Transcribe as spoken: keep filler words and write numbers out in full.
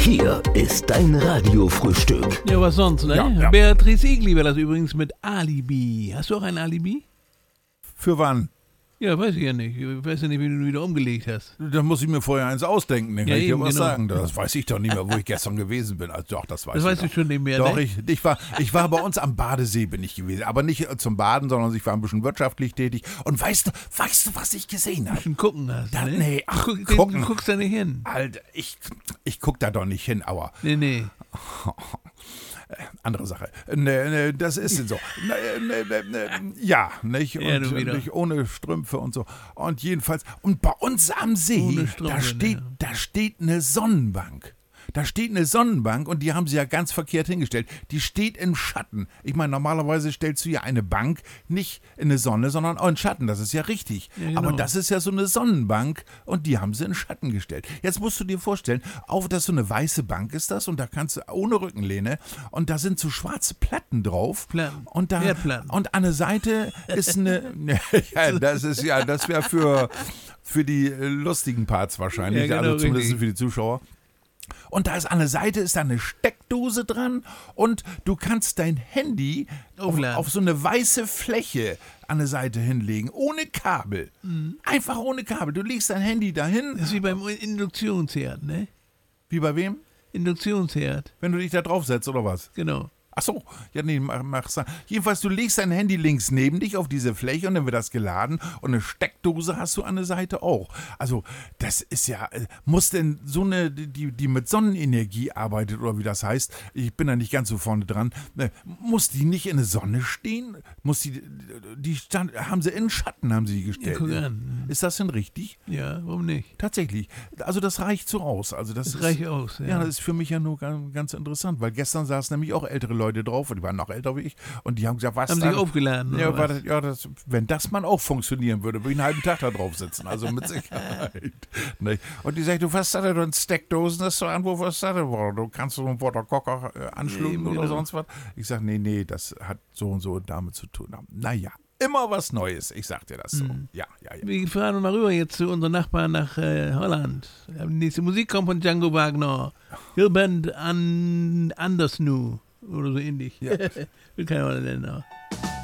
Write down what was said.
Hier ist dein Radiofrühstück. Ja, was sonst, ne? Ja, ja. Beatrice Egli war das übrigens mit Alibi. Hast du auch ein Alibi? Für wann? Ja, weiß ich ja nicht. Ich weiß ja nicht, wie du wieder umgelegt hast. Da muss ich mir vorher eins ausdenken, dann Ja, kann ich dir eben, was genau. sagen. Das weiß ich doch nicht mehr, wo ich gestern gewesen bin. Also doch, das weiß Das ich weißt doch. du schon nicht mehr, Doch, ne? ich, ich, war, ich war bei uns am Badesee bin ich gewesen. Aber nicht zum Baden, sondern ich war ein bisschen wirtschaftlich tätig. Und weißt du, weißt du, was ich gesehen habe? Schon gucken hast, Da- ne? nee, ach, du, guck, gucken. du guckst da nicht hin. Alter, ich, ich guck da doch nicht hin, aber Nee, nee. andere Sache. Ne, ne, das ist so. Ne, ne, ne, ne, ja, nicht? Ja, Und du wieder. nicht ohne Strümpfe und so. Und jedenfalls, und bei uns am See, Ohne Strümpfe, da steht, ne. da steht eine Sonnenbank. Da steht eine Sonnenbank und die haben sie ja ganz verkehrt hingestellt. Die steht im Schatten. Ich meine, normalerweise stellst du ja eine Bank nicht in eine Sonne, sondern auch in Schatten. Das ist ja richtig. Ja, genau. Aber das ist ja so eine Sonnenbank und die haben sie in Schatten gestellt. Jetzt musst du dir vorstellen, auf das so eine weiße Bank ist das und da kannst du ohne Rückenlehne und da sind so schwarze Platten drauf. Platten. Und da Erdplatten. und an der Seite ist eine ja, das ist ja, das wäre für für die äh, lustigen Parts wahrscheinlich, Ja, genau, also zumindest richtig. für die Zuschauer. Und da ist an der Seite ist da eine Steckdose dran und du kannst dein Handy auf, Aufladen. auf so eine weiße Fläche an der Seite hinlegen, ohne Kabel. Einfach ohne Kabel. Du legst dein Handy dahin, Das ist wie beim Induktionsherd, ne? wie bei wem? Induktionsherd, Wenn du dich da drauf setzt oder was? genau. Ach so, ja nee, mach, mach's. Jedenfalls, du legst dein Handy links neben dich auf diese Fläche und dann wird das geladen und eine Steckdose hast du an der Seite auch. Also, das ist ja, äh, muss denn so eine, die, die mit Sonnenenergie arbeitet oder wie das heißt, ich bin da nicht ganz so vorne dran, äh, muss die nicht in der Sonne stehen? Muss die, die stand, haben sie in Schatten, haben sie die gestellt. guck an. Ist das denn richtig? Ja, warum nicht? Tatsächlich. Also, das reicht so aus. Also, das, Das ist, reicht aus, ja. ja, das ist für mich ja nur ganz, ganz interessant, weil gestern saßen nämlich auch ältere Leute drauf und die waren noch älter wie ich und die haben gesagt, was Haben da, sich aufgeladen, ja, oder war was? das, ja das, wenn das mal auch funktionieren würde, würde ich einen halben Tag da drauf sitzen, also mit Sicherheit. Ne? Und die sagt, du, was ist das denn, du Steckdosen, das ist so Anruf, was ist das denn, du kannst so einen Waterkocher äh, anschließen Eben, oder genau. sonst was. Ich sag, nee, nee, das hat so und so damit zu tun. Naja, immer was Neues, ich sag dir das so. Mhm. Ja, ja, ja. Wir fahren mal rüber jetzt zu unseren Nachbarn nach äh, Holland. Die nächste Musik kommt von Django Wagner. Hilband an Andersnu oder so ähnlich. Ja. Will keiner Holländer.